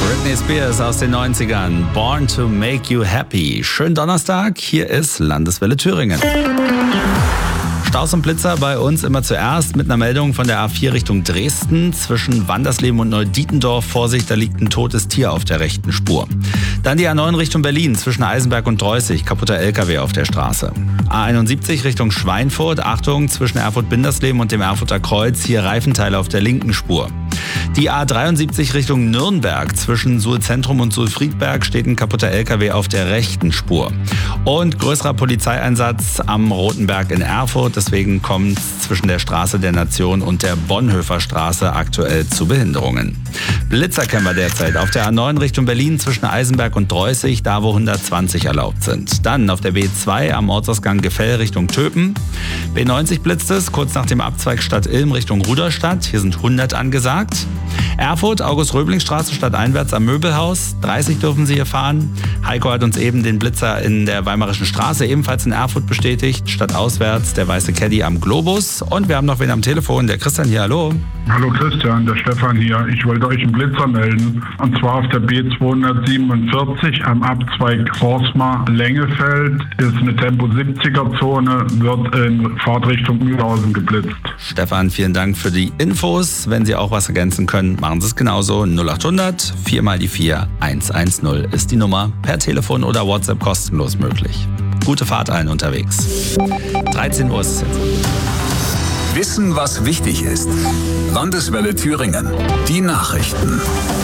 Britney Spears aus den 90ern. Born to make you happy. Schönen Donnerstag, hier ist Landeswelle Thüringen. Staus und Blitzer bei uns immer zuerst mit einer Meldung von der A4 Richtung Dresden. Zwischen Wandersleben und Neudietendorf, Vorsicht, da liegt ein totes Tier auf der rechten Spur. Dann die A9 Richtung Berlin, zwischen Eisenberg und Dreußig, kaputter LKW auf der Straße. A71 Richtung Schweinfurt, Achtung, zwischen Erfurt-Bindersleben und dem Erfurter Kreuz, hier Reifenteile auf der linken Spur. Die A73 Richtung Nürnberg, zwischen Suhl-Zentrum und Suhl-Friedberg steht ein kaputter LKW auf der rechten Spur. Und größerer Polizeieinsatz am Rotenberg in Erfurt, deswegen kommt es zwischen der Straße der Nation und der Bonhoeffer Straße aktuell zu Behinderungen. Blitzer kennen wir derzeit auf der A9 Richtung Berlin zwischen Eisenberg und Dreußig, da wo 120 erlaubt sind. Dann auf der B2 am Ortsausgang Gefell Richtung Töpen. B90 blitzt es, kurz nach dem Abzweig Stadt Ilm Richtung Rudolstadt, hier sind 100 angesagt. Erfurt, August-Röbling-Straße stadteinwärts am Möbelhaus, 30 dürfen Sie hier fahren. Heiko hat uns eben den Blitzer in der Weimarischen Straße ebenfalls in Erfurt bestätigt. Stadtauswärts der weiße Caddy am Globus. Und wir haben noch wen am Telefon, der Christian hier, hallo. Hallo Christian, der Stefan hier. Ich wollte euch einen Blitzer melden. Und zwar auf der B247 am Abzweig Forsmar-Lengefeld ist eine Tempo-70er-Zone, wird in Fahrtrichtung Mühlhausen geblitzt. Stefan, vielen Dank für die Infos. Wenn Sie auch was ergänzen können, machen Sie es genauso. 0800 4 mal die 4 110 ist die Nummer. Per Telefon oder WhatsApp kostenlos möglich. Gute Fahrt allen unterwegs. 13 Uhr ist es jetzt. Wissen, was wichtig ist. Landeswelle Thüringen. Die Nachrichten.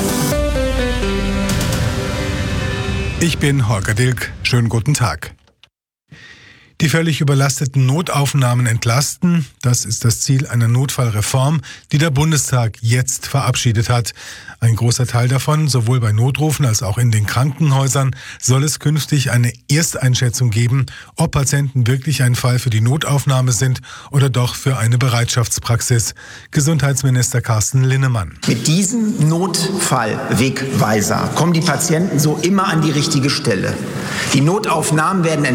Ich bin Holger Dilk. Schönen guten Tag. Die völlig überlasteten Notaufnahmen entlasten, das ist das Ziel einer Notfallreform, die der Bundestag jetzt verabschiedet hat. Ein großer Teil davon, sowohl bei Notrufen als auch in den Krankenhäusern, soll es künftig eine Ersteinschätzung geben, ob Patienten wirklich ein Fall für die Notaufnahme sind oder doch für eine Bereitschaftspraxis. Gesundheitsminister Carsten Linnemann. Mit diesem Notfallwegweiser kommen die Patienten so immer an die richtige Stelle. Die Notaufnahmen werden